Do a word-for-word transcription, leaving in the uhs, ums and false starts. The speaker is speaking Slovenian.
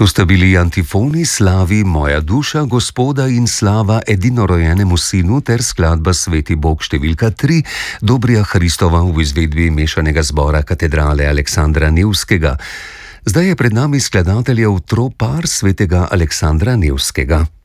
To sta bili antifoni slavi Moja duša Gospoda in slava edinorojenemu sinu ter skladba Sveti Bog številka tri Dobrija Hristova v izvedbi mešanega zbora katedrale Aleksandra Nevskega. Zdaj je pred nami skladateljev tropar svetega Aleksandra Nevskega.